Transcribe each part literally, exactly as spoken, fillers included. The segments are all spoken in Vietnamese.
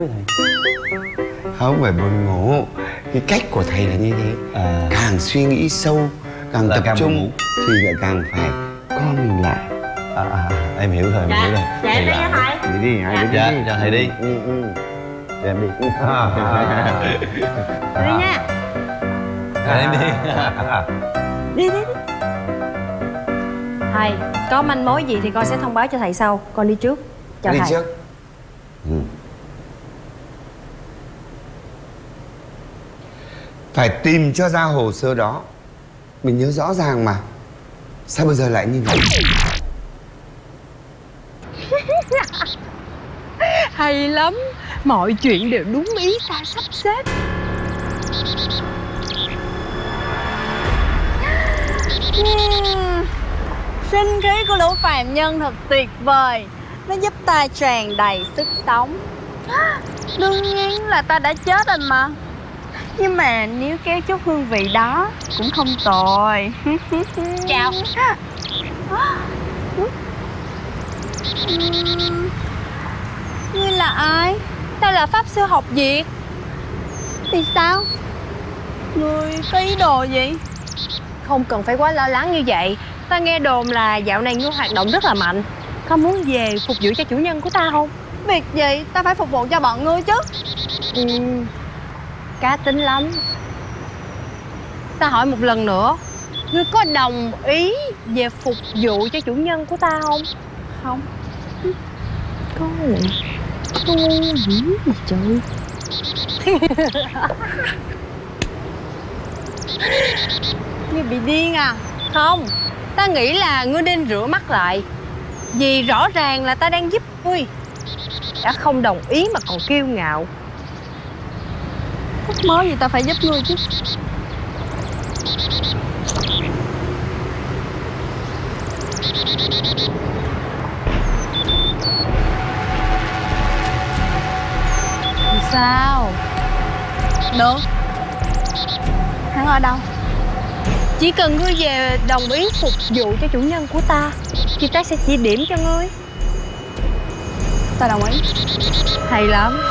Không phải buồn ngủ, cái cách của thầy là như thế. À. Càng suy nghĩ sâu, càng là tập càng trung thì lại càng phải co mình lại. À, à, em hiểu rồi, em dạ. hiểu rồi. Dạ em đi nha thầy. Đi đi, hai đứa Dạ, đi. cho thầy đi. Ừ, ừ. Cho em đi. Đi nha. Cho em đi. Đi đi đi. Thầy, có manh mối gì thì con sẽ thông báo cho thầy sau. Con đi trước. Chào Đi thầy. trước. Ừ. Phải tìm cho ra hồ sơ đó. Mình nhớ rõ ràng mà. Sao bây giờ lại như vậy? Hay lắm. Mọi chuyện đều đúng ý ta sắp xếp. uhm, Sinh khí của lũ phàm nhân thật tuyệt vời. Nó giúp ta tràn đầy sức sống. Đương nhiên là ta đã chết rồi mà. Nhưng mà nếu kéo chút hương vị đó cũng không tồi. Chào. uhm, Ngươi là ai? Ta là pháp sư học Việt. Thì sao? Ngươi có ý đồ gì? Không cần phải quá lo lắng như vậy. Ta nghe đồn là dạo này ngươi hoạt động rất là mạnh. Có muốn về phục vụ cho chủ nhân của ta không? Việc gì ta phải phục vụ cho bọn ngươi chứ? Ừ, cá tính lắm. Ta hỏi một lần nữa, ngươi có đồng ý về phục vụ cho chủ nhân của ta không? Không. Có lẽ cô dữ gì trời. Ngươi bị điên à? Không, ta nghĩ là ngươi nên rửa mắt lại. Vì rõ ràng là ta đang giúp ngươi. Đã không đồng ý mà còn kiêu ngạo. Thắc mớ gì ta phải giúp ngươi chứ? Sao? Được. Hắn ở đâu? Chỉ cần ngươi về đồng ý phục vụ cho chủ nhân của ta thì ta sẽ chỉ điểm cho ngươi. Ta đồng ý. Hay lắm.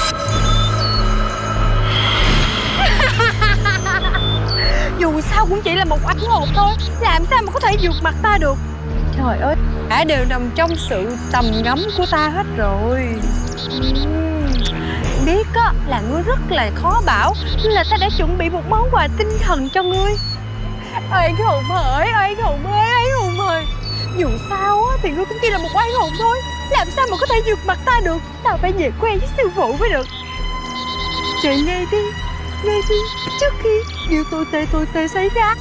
Dù sao cũng chỉ là một ánh hồn thôi. Làm sao mà có thể vượt mặt ta được. Trời ơi, cả đều nằm trong sự tầm ngắm của ta hết rồi. uhm. Biết á là ngươi rất là khó bảo, nên là ta đã chuẩn bị một món quà tinh thần cho ngươi. Anh hùng hỡi, anh hùng ơi, anh hùng ơi. Dù sao á thì ngươi cũng chỉ là một oan hồn thôi. Làm sao mà có thể vượt mặt ta được. Tao phải về quê với sư phụ mới được. Chạy ngay đi, ngay đi, trước khi điều tồi tệ tồi tệ xảy ra.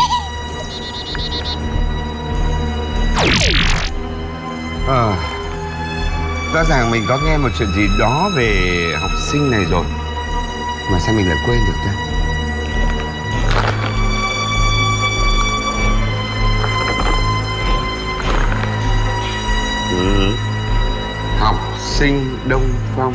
À, rõ ràng mình có nghe một chuyện gì đó về học sinh này rồi. Mà sao mình lại quên được ta? Ừ. Học sinh Đông Phong.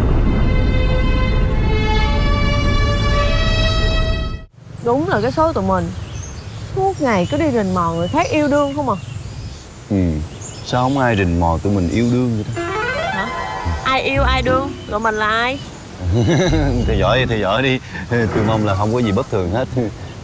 Đúng là cái số tụi mình suốt ngày cứ đi rình mò người khác yêu đương không à. Ừ. Sao không ai rình mò tụi mình yêu đương vậy đó? Hả? Ai yêu ai đương? Tụi mình là ai? Theo dõi đi, theo dõi đi. Tôi mong là không có gì bất thường hết.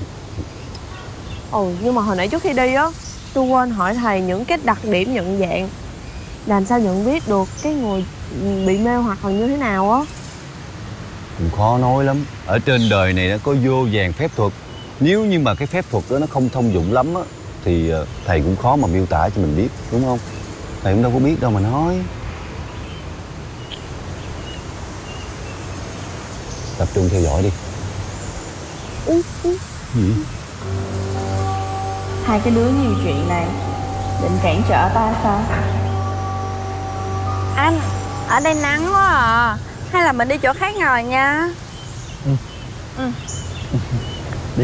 Ồ, nhưng mà hồi nãy trước khi đi á, tôi quên hỏi thầy những cái đặc điểm nhận dạng. Làm sao nhận biết được cái người bị mê hoặc là như thế nào á? Cũng khó nói lắm. Ở trên đời này nó có vô vàn phép thuật. Nếu như mà cái phép thuật đó nó không thông dụng lắm á thì thầy cũng khó mà miêu tả cho mình biết, đúng không? Thầy cũng đâu có biết đâu mà nói. Tập trung theo dõi đi. Ừ, ừ. Gì? Hai cái đứa nhiều chuyện này định cản trở ta sao? Anh, ở đây nắng quá à. Hay là mình đi chỗ khác ngồi nha. Ừ. Ừ. Đi.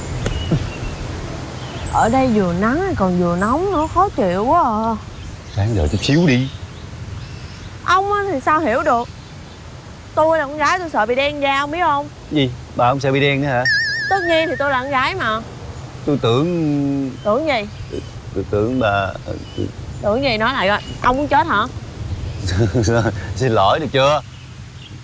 Ở đây vừa nắng còn vừa nóng nữa, khó chịu quá à. Sáng đợi chút xíu đi. Ông á thì sao hiểu được. Tôi là con gái, tôi sợ bị đen da, ông biết không? Gì? Bà không sợ bị đen nữa hả? Tất nhiên thì tôi là con gái mà. Tôi tưởng... Tưởng gì? Tôi tưởng bà... Tưởng gì nói lại coi. Ông muốn chết hả? Xin lỗi được chưa?